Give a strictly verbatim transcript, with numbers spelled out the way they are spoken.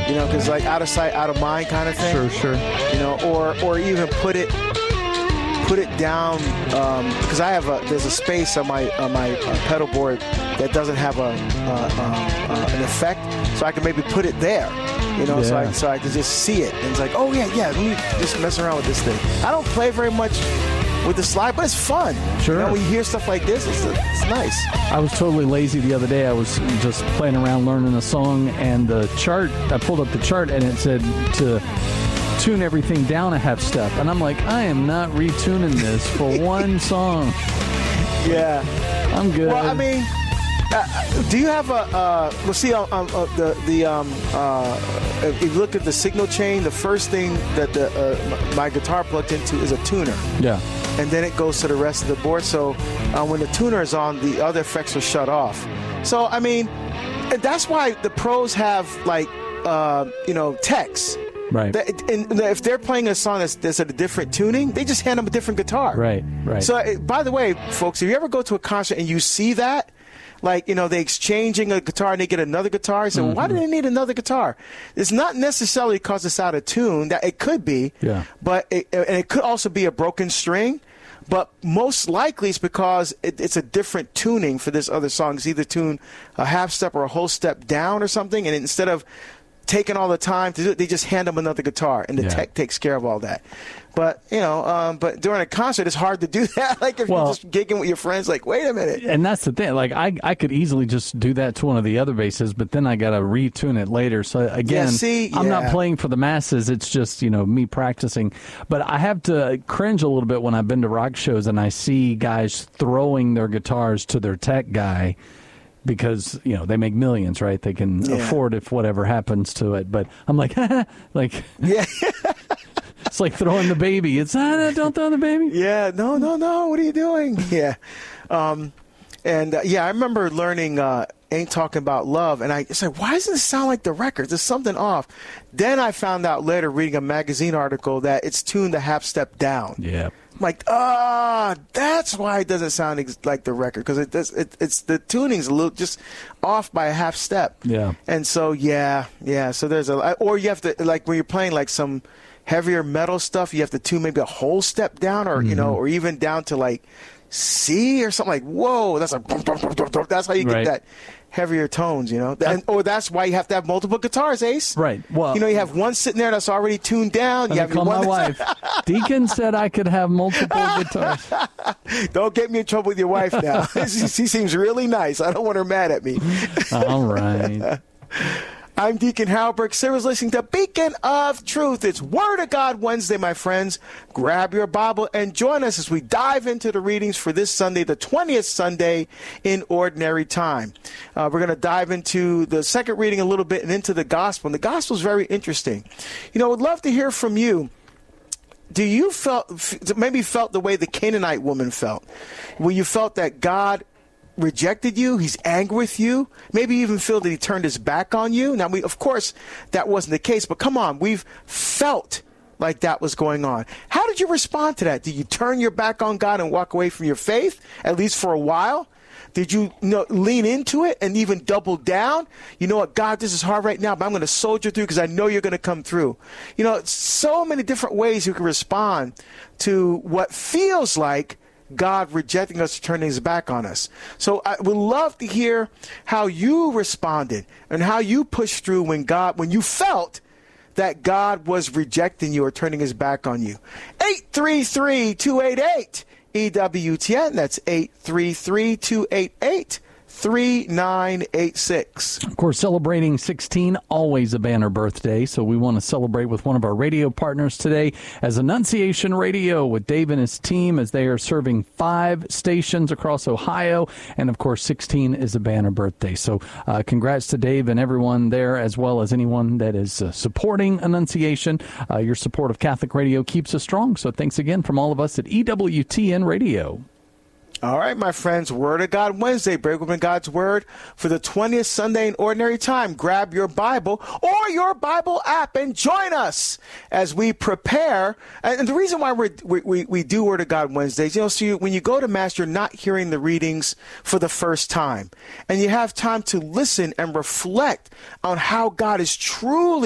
You know, because like out of sight, out of mind kind of thing. Sure, sure. You know, or or even put it put it down because um, I have a there's a space on my on my uh, pedal board that doesn't have a uh, uh, uh, an effect, so I can maybe put it there. You know, yeah. so I so I can just see it, and it's like, oh yeah, yeah, let me just mess around with this thing. I don't play very much with the slide, but it's fun. Sure. You know, when you hear stuff like this, it's, it's nice. I was totally lazy the other day. I was just playing around learning a song, and the chart, I pulled up the chart, and it said to tune everything down a half step. And I'm like, I am not retuning this for one song. Yeah. I'm good. Well, I mean, uh, do you have a, uh, well, see, um, uh, the, the um, uh, if you look at the signal chain, the first thing that the uh, my guitar plugged into is a tuner. Yeah. And then it goes to the rest of the board. So uh, when the tuner is on, the other effects are shut off. So, I mean, that's why the pros have, like, uh, you know, techs. Right. And if they're playing a song that's, that's at a different tuning, they just hand them a different guitar. Right, right. So, by the way, folks, if you ever go to a concert and you see that, like, you know, they exchanging a guitar and they get another guitar, you say, well, mm-hmm. why do they need another guitar? It's not necessarily because it's out of tune. That it could be, yeah. But it, and it could also be a broken string. But most likely it's because it, it's a different tuning for this other song. It's either tuned a half step or a whole step down or something, and instead of taking all the time to do it, they just hand them another guitar, and the yeah. tech takes care of all that. But, you know, um, but during a concert, it's hard to do that. Like, if well, you're just gigging with your friends, like, wait a minute. And that's the thing. Like, I I could easily just do that to one of the other basses, but then I got to retune it later. So, again, yeah, see, I'm yeah. not playing for the masses. It's just, you know, me practicing. But I have to cringe a little bit when I've been to rock shows and I see guys throwing their guitars to their tech guy, because, you know, they make millions, right? They can yeah. afford if whatever happens to it. But I'm like, like, yeah. It's like throwing the baby. It's ah, don't throw the baby. Yeah, no, no, no. What are you doing? Yeah. Um, and, uh, yeah, I remember learning uh, Ain't Talking About Love, and I said, why doesn't it sound like the record? There's something off. Then I found out later, reading a magazine article, that it's tuned a half step down. Yeah. I'm like, ah, oh, that's why it doesn't sound ex- like the record, because it does. It, it's the tuning's a little just off by a half step. Yeah. And so, yeah, yeah. So there's a, or you have to, like when you're playing like some heavier metal stuff, you have to tune maybe a whole step down, or mm-hmm. you know, or even down to like C or something. Like, whoa, that's like, that's how you get right. that heavier tones, you know, and, or that's why you have to have multiple guitars, Ace. Right. Well, you know, you have one sitting there that's already tuned down. You have call one my wife. Deacon said I could have multiple guitars. Don't get me in trouble with your wife now. She seems really nice. I don't want her mad at me. All right. I'm Deacon Halbert. Sarah's listening to Beacon of Truth. It's Word of God Wednesday, my friends. Grab your Bible and join us as we dive into the readings for this Sunday, the twentieth Sunday in Ordinary Time. Uh, we're going to dive into the second reading a little bit and into the Gospel. And the Gospel is very interesting. You know, I would love to hear from you. Do you felt maybe felt the way the Canaanite woman felt, where you felt that God rejected you, he's angry with you, maybe you even feel that he turned his back on you? Now, we, of course, that wasn't the case, but come on, we've felt like that was going on. How did you respond to that? Did you turn your back on God and walk away from your faith, at least for a while? Did you, you know, lean into it and even double down? You know what, God, this is hard right now, but I'm going to soldier through because I know you're going to come through. You know, so many different ways you can respond to what feels like God rejecting us, turning his back on us. So I would love to hear how you responded and how you pushed through when God, when you felt that God was rejecting you or turning his back on you. eight three three, two eight eight, E W T N. That's eight three three, two eight eight, three nine eight six. Of course, celebrating sixteen, always a banner birthday, so we want to celebrate with one of our radio partners today as Annunciation Radio with Dave and his team, as they are serving five stations across Ohio, and of course sixteen is a banner birthday. So uh, congrats to Dave and everyone there, as well as anyone that is uh, supporting Annunciation. Uh, your support of Catholic Radio keeps us strong, so thanks again from all of us at E W T N Radio. All right, my friends, Word of God Wednesday, break open God's Word for the twentieth Sunday in Ordinary Time. Grab your Bible or your Bible app and join us as we prepare. And the reason why we're, we we we do Word of God Wednesdays, you know, so you, when you go to Mass, you're not hearing the readings for the first time. And you have time to listen and reflect on how God is truly